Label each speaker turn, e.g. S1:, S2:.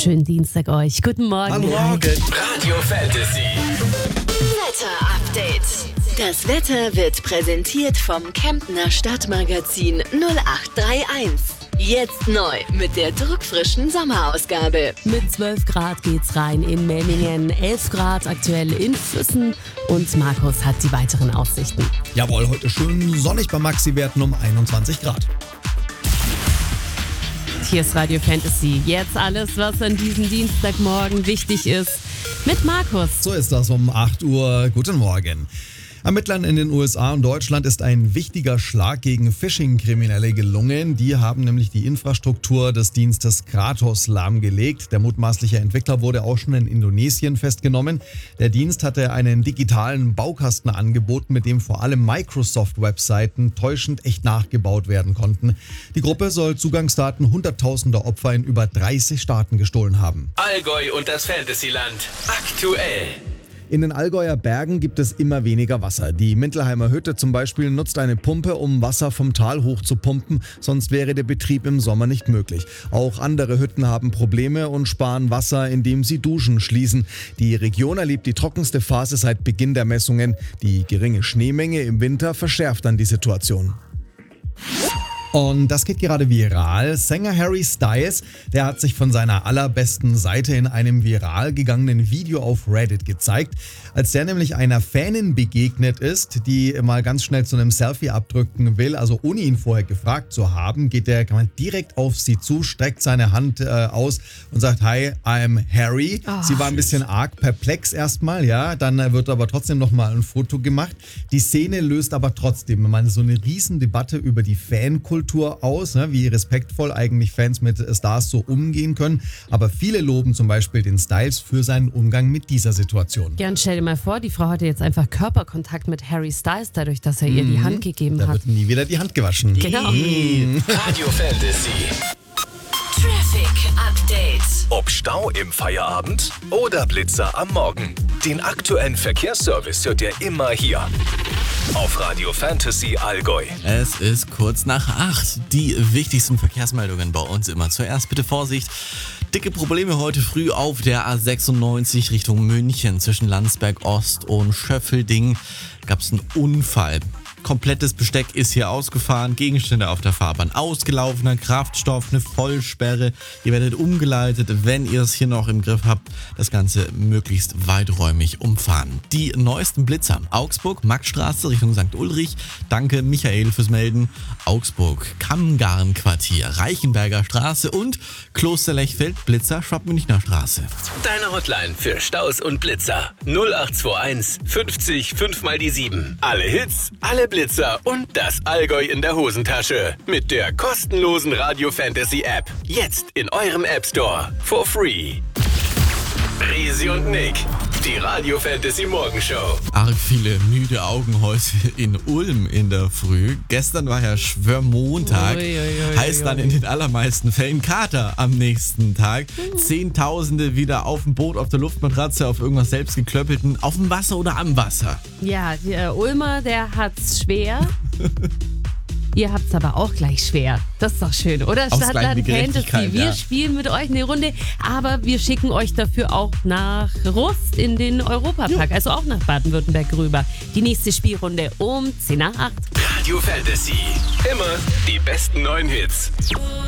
S1: schönen Dienstag euch. Guten Morgen.
S2: Hallo.
S3: Radio Fantasy.
S4: Wetter Update. Das Wetter wird präsentiert vom Kemptner Stadtmagazin 0831. Jetzt neu mit der druckfrischen Sommerausgabe.
S1: Mit 12 Grad geht's rein in Memmingen, 11 Grad aktuell in Füssen und Markus hat die weiteren Aussichten.
S2: Jawohl, heute schön sonnig bei Maxi-Werten um 21 Grad.
S1: Hier ist Radio Fantasy. Jetzt alles, was an diesem Dienstagmorgen wichtig ist, mit Markus.
S2: So ist das um 8 Uhr. Guten Morgen. Ermittlern in den USA und Deutschland ist ein wichtiger Schlag gegen Phishing-Kriminelle gelungen. Die haben nämlich die Infrastruktur des Dienstes Kratos lahmgelegt. Der mutmaßliche Entwickler wurde auch schon in Indonesien festgenommen. Der Dienst hatte einen digitalen Baukasten angeboten, mit dem vor allem Microsoft-Webseiten täuschend echt nachgebaut werden konnten. Die Gruppe soll Zugangsdaten hunderttausender Opfer in über 30 Staaten gestohlen haben.
S3: Allgäu und das Fantasyland. Aktuell.
S2: In den Allgäuer Bergen gibt es immer weniger Wasser. Die Mintelheimer Hütte zum Beispiel nutzt eine Pumpe, um Wasser vom Tal hoch zu pumpen, sonst wäre der Betrieb im Sommer nicht möglich. Auch andere Hütten haben Probleme und sparen Wasser, indem sie Duschen schließen. Die Region erlebt die trockenste Phase seit Beginn der Messungen. Die geringe Schneemenge im Winter verschärft dann die Situation. Und das geht gerade viral. Sänger Harry Styles, der hat sich von seiner allerbesten Seite in einem viral gegangenen Video auf Reddit gezeigt. Als der nämlich einer Fanin begegnet ist, die mal ganz schnell zu einem Selfie abdrücken will, also ohne ihn vorher gefragt zu haben, geht der direkt auf sie zu, streckt seine Hand aus und sagt, hi, I'm Harry. Sie war ein bisschen arg perplex erstmal, ja, dann wird aber trotzdem nochmal ein Foto gemacht. Die Szene löst aber trotzdem so eine Riesendebatte über die Fankultur aus, wie respektvoll eigentlich Fans mit Stars so umgehen können. Aber viele loben zum Beispiel den Styles für seinen Umgang mit dieser Situation.
S1: Ja, und stell dir mal vor, die Frau hatte jetzt einfach Körperkontakt mit Harry Styles, dadurch, dass er ihr die Hand gegeben
S2: Da
S1: hat.
S2: wird nie wieder die Hand gewaschen.
S1: Genau.
S3: Radio Fantasy.
S4: Traffic Update.
S3: Ob Stau im Feierabend oder Blitzer am Morgen. Den aktuellen Verkehrsservice hört ihr immer hier. Auf Radio Fantasy Allgäu.
S5: Es ist kurz nach 8. Die wichtigsten Verkehrsmeldungen bei uns immer. Zuerst bitte Vorsicht. Dicke Probleme heute früh auf der A96 Richtung München. Zwischen Landsberg Ost und Schöffelding gab es einen Unfall. Komplettes Besteck ist hier ausgefahren, Gegenstände auf der Fahrbahn ausgelaufener Kraftstoff, eine Vollsperre. Ihr werdet umgeleitet, wenn ihr es hier noch im Griff habt. Das Ganze möglichst weiträumig umfahren. Die neuesten Blitzer. Augsburg, Maxstraße Richtung St. Ulrich. Danke Michael fürs Melden. Augsburg, Kammgarnquartier, Reichenberger Straße und Klosterlechfeld, Blitzer, Schwab-Münchner Straße.
S3: Deine Hotline für Staus und Blitzer. 0821 50 5 mal die 7. Alle Hits, alle Blitzer und das Allgäu in der Hosentasche. Mit der kostenlosen Radio Fantasy App. Jetzt in eurem App Store. For free. Resi und Nick. Die Radio Fantasy Morgenshow.
S5: Arg viele müde Augen heute in Ulm in der Früh. Gestern war ja Schwörmontag. Heißt dann in den allermeisten Fällen Kater am nächsten Tag. Zehntausende wieder auf dem Boot, auf der Luftmatratze, auf irgendwas selbstgeklöppelten, auf dem Wasser oder am Wasser.
S1: Ja, der Ulmer, der hat's schwer. Ihr habt's aber auch gleich schwer. Das ist doch schön, oder? Stadtland Fantasy. Wir spielen mit euch eine Runde, aber wir schicken euch dafür auch nach Rust in den Europapark, also auch nach Baden-Württemberg rüber. Die nächste Spielrunde um 10 nach 8.
S3: Radio Fantasy. Immer die besten neuen Hits.